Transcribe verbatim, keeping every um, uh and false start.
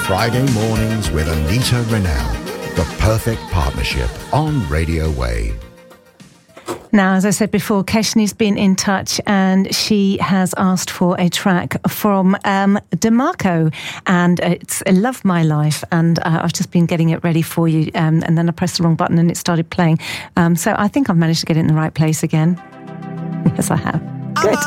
Friday mornings with Anita Rennell. The perfect partnership on Radio Way. Now, as I said before, Keshni's been in touch and she has asked for a track from um, DeMarco, and it's Love My Life, and uh, I've just been getting it ready for you, um, and then I pressed the wrong button and it started playing. Um, so I think I've managed to get it in the right place again. Yes, I have. Good.